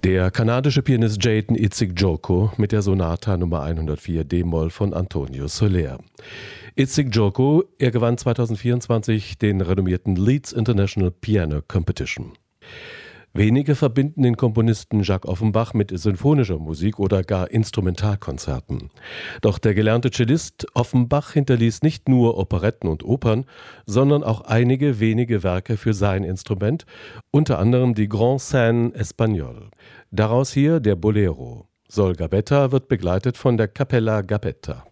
Der kanadische Pianist Jaden Isik-Dzoko mit der Sonata Nummer 104 d-Moll von Antonio Soler. Isik-Dzoko, er gewann 2024 den renommierten Leeds International Piano Competition. Wenige verbinden den Komponisten Jacques Offenbach mit sinfonischer Musik oder gar Instrumentalkonzerten. Doch der gelernte Cellist Offenbach hinterließ nicht nur Operetten und Opern, sondern auch einige wenige Werke für sein Instrument, unter anderem die Grand Scène Espagnole. Daraus hier der Bolero. Sol Gabetta wird begleitet von der Capella Gabetta.